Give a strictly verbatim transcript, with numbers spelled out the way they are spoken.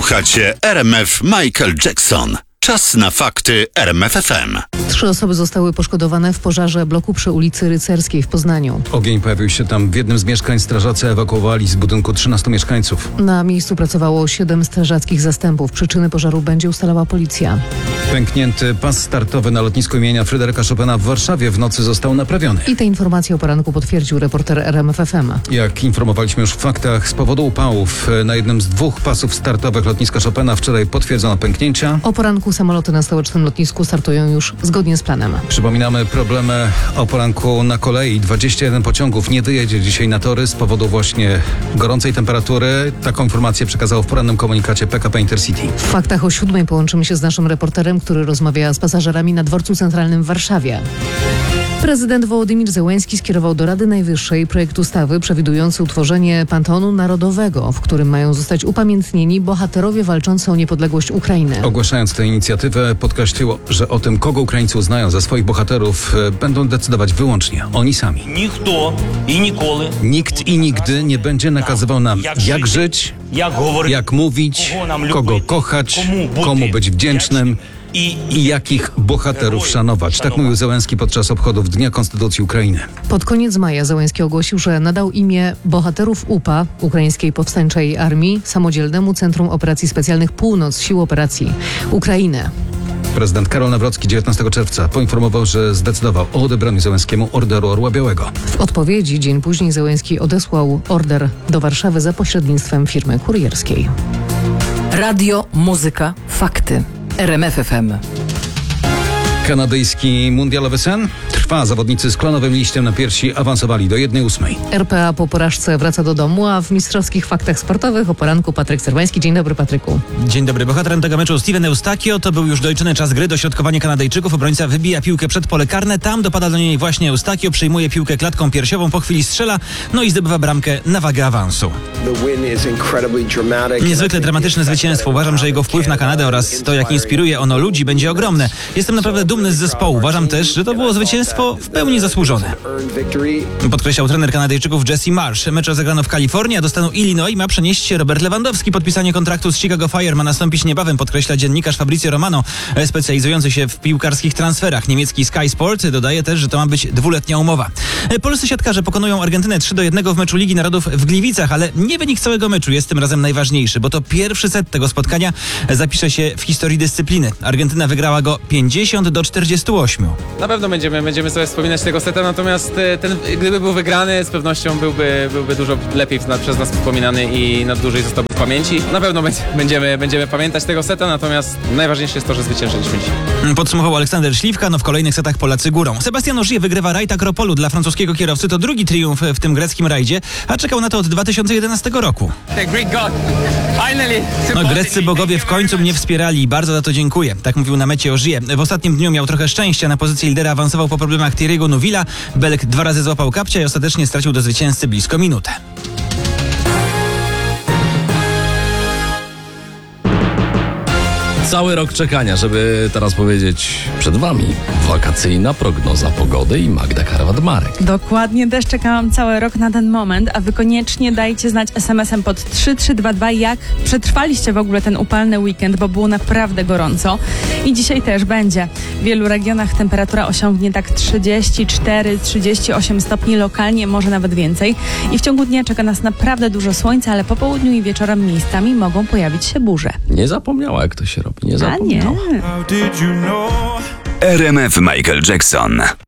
Słuchacie R M F Michael Jackson. Czas na fakty R M F F M. Trzy osoby zostały poszkodowane w pożarze bloku przy ulicy Rycerskiej w Poznaniu. Ogień pojawił się tam w jednym z mieszkań. Strażacy ewakuowali z budynku trzynastu mieszkańców. Na miejscu pracowało siedem strażackich zastępów. Przyczyny pożaru będzie ustalała policja. Pęknięty pas startowy na lotnisku imienia Fryderyka Chopina w Warszawie w nocy został naprawiony. I te informacje o poranku potwierdził reporter R M F F M. Jak informowaliśmy już w faktach, z powodu upałów na jednym z dwóch pasów startowych lotniska Chopina wczoraj potwierdzono pęknięcia. O poranku samoloty na stołecznym lotnisku startują już zgodnie z planem. Przypominamy problemy o poranku na kolei. dwadzieścia jeden pociągów nie dojedzie dzisiaj na tory z powodu właśnie gorącej temperatury. Taką informację przekazało w porannym komunikacie P K P Intercity. W faktach o siódmej połączymy się z naszym reporterem, który rozmawia z pasażerami na dworcu centralnym w Warszawie. Prezydent Wołodymyr Zełenski skierował do Rady Najwyższej projekt ustawy przewidujący utworzenie Panteonu Narodowego, w którym mają zostać upamiętnieni bohaterowie walczący o niepodległość Ukrainy. Ogłaszając tę inicjatywę, podkreśliło, że o tym, kogo Ukraińcy uznają za swoich bohaterów, będą decydować wyłącznie oni sami. Nikt i nigdy nie będzie nakazywał nam, jak żyć, jak mówić, kogo kochać, komu być wdzięcznym i jakich bohaterów szanować. Tak mówił Zełenski podczas obchodów Dnia Konstytucji Ukrainy. Pod koniec maja Zełenski ogłosił, że nadał imię bohaterów U P A, Ukraińskiej Powstańczej Armii, Samodzielnemu Centrum Operacji Specjalnych Północ Sił Operacji Ukrainy. Prezydent Karol Nawrocki dziewiętnastego czerwca poinformował, że zdecydował o odebraniu Zełenskiemu Orderu Orła Białego. W odpowiedzi dzień później Zełenski odesłał order do Warszawy za pośrednictwem firmy kurierskiej. Radio, muzyka, fakty. R M F F M. Kanadyjski mundialowy sen trwa. Zawodnicy z klonowym liściem na piersi awansowali do jednej ósmej. R P A po porażce wraca do domu, a w mistrzowskich faktach sportowych o poranku Patryk Serwański. Dzień dobry, Patryku. Dzień dobry. Bohaterem tego meczu Steven Eustachio. To był już doliczony czas gry, dośrodkowanie Kanadyjczyków. Obrońca wybija piłkę przed pole karne. Tam dopada do niej właśnie Eustachio, przyjmuje piłkę klatką piersiową, po chwili strzela, no i zdobywa bramkę na wagę awansu. Niezwykle dramatyczne zwycięstwo. Uważam, że jego wpływ na Kanadę oraz to, jak inspiruje ono ludzi, będzie ogromne. Jestem naprawdę dumny z zespołu. Uważam też, że to było zwycięstwo w pełni zasłużone. Podkreślał trener Kanadyjczyków Jesse Marsh. Mecz rozegrano w Kalifornii, a do stanu Illinois ma przenieść się Robert Lewandowski. Podpisanie kontraktu z Chicago Fire ma nastąpić niebawem, podkreśla dziennikarz Fabrizio Romano, specjalizujący się w piłkarskich transferach. Niemiecki Sky Sport dodaje też, że to ma być dwuletnia umowa. Polscy siatkarze pokonują Argentynę trzy do jednego w meczu Ligi Narodów w Gliwicach, ale nie wynik całego meczu jest tym razem najważniejszy, bo to pierwszy set tego spotkania zapisze się w historii dyscypliny. Argentyna wygrała go pięćdziesiąt do czterdziestu ośmiu. Na pewno będziemy, będziemy sobie wspominać tego seta, natomiast ten, gdyby był wygrany, z pewnością byłby, byłby dużo lepiej przez nas wspominany i na dłużej zostałby w pamięci. Na pewno będziemy, będziemy pamiętać tego seta, natomiast najważniejsze jest to, że zwyciężyliśmy dzisiaj. Podsumował Aleksander Śliwka, no w kolejnych setach Polacy górą. Sebastian Ogier wygrywa rajd Akropolu dla francuskiego kierowcy. To drugi triumf w tym greckim rajdzie, a czekał na to od dwa tysiące jedenastego roku. No, greccy bogowie w końcu mnie wspierali i bardzo za to dziękuję. Tak mówił na mecie Ogier. W ostatnim dniu miał trochę szczęścia. Na pozycję lidera awansował po problemach Thierry'ego Neuville'a. Belek dwa razy złapał kapcia i ostatecznie stracił do zwycięzcy blisko minutę. Cały rok czekania, żeby teraz powiedzieć przed wami wakacyjna prognoza pogody i Magda Karwat-Marek. Dokładnie, też czekałam cały rok na ten moment, a wy koniecznie dajcie znać es em esem pod trzy trzy dwa dwa, jak przetrwaliście w ogóle ten upalny weekend, bo było naprawdę gorąco i dzisiaj też będzie. W wielu regionach temperatura osiągnie tak trzydzieści cztery trzydzieści osiem stopni, lokalnie może nawet więcej i w ciągu dnia czeka nas naprawdę dużo słońca, ale po południu i wieczorem miejscami mogą pojawić się burze. Nie zapomniała, jak to się robi. Nie zapomniała. A nie. R M F Michael Jackson.